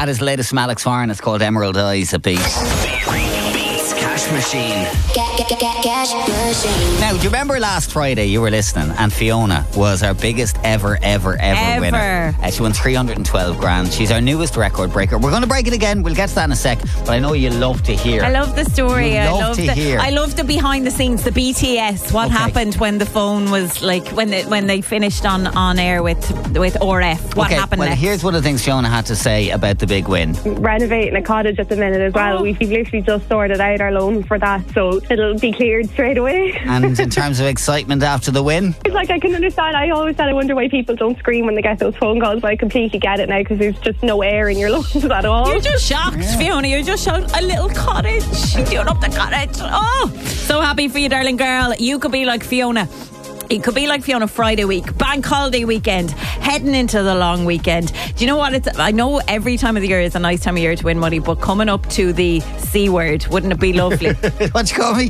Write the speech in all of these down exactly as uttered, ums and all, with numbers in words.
That is the latest from Alex Warren. It's called Emerald Eyes at Beat. Beats Cash Machine. Get, get, get, get, cash machine. Now, do you remember last Friday you were listening and Fiona was our biggest ever, ever, ever, Ever. winner? Uh, she won three hundred twelve grand. She's our newest record breaker. We're going to break it again. We'll get to that in a sec. But I know you love to hear. I love the story. You I love love to the, hear. I love the behind the scenes, the B T S. What Okay. happened when the phone was like when they, when they finished on, on air with with R F? What okay, happened well, next? here's one of the things Fiona had to say about the big win. Renovating a cottage at the minute as well. Oh. We've literally just sorted out our loan for that, so it'll be cleared straight away. And in terms of excitement after the win, It's like I can understand. I always said I wonder why people don't scream when they get those phone calls, but I completely get it now because there's just no air in your lungs at all. You're just shocked, Fiona. You're just shocked. A little cottage. Doing up the cottage. Oh, so happy for you, darling girl. You could be like Fiona. It could be like Fiona Friday week, bank holiday weekend, heading into the long weekend. Do you know what? It's, I know every time of the year is a nice time of year to win money, but coming up to the C word, wouldn't it be lovely? what you call me?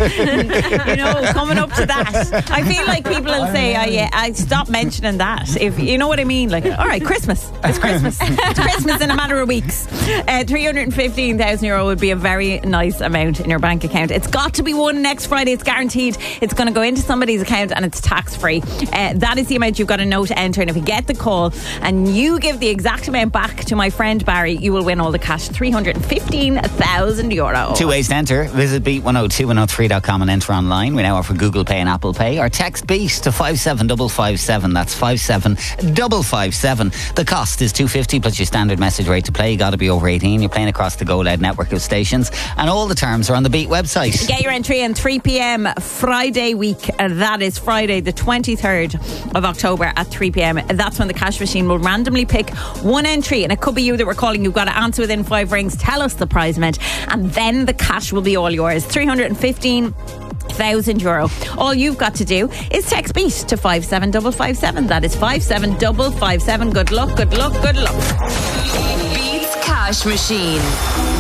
You know, coming up to that, I feel like people will say, "I yeah, I stop mentioning that." If you know what I mean, like, all right, Christmas, it's Christmas, it's Christmas in a matter of weeks. Uh, Three hundred and fifteen thousand euro would be a very nice amount in your bank account. It's got to be won next Friday. It's guaranteed. It's going to go into somebody's account and it's tax free. Uh, that is the amount you've got to know to enter. And if you get the call and you give the exact amount back to my friend Barry, you will win all the cash. Three hundred and fifteen thousand euro. Two ways to enter. Visit beat one oh two one oh three dot com and enter online. We now offer Google Pay and Apple Pay. Or text BEAT to five seven five five seven. That's five seven five five seven. The cost is two fifty plus your standard message rate to play. You got to be over eighteen. You're playing across the Go L E D network of stations. And all the terms are on the Beat website. Get your entry in three p.m. Friday week. Uh, that is Friday the twenty-third of October at three p.m. That's when the cash machine will randomly pick one entry, and it could be you that we're calling. You've got to answer within five rings, tell us the prize amount, and then the cash will be all yours. three hundred fifteen thousand euro. All you've got to do is text BEAT to five seven five five seven. That is five seven five five seven. Good luck, good luck, good luck. Beats Cash Machine.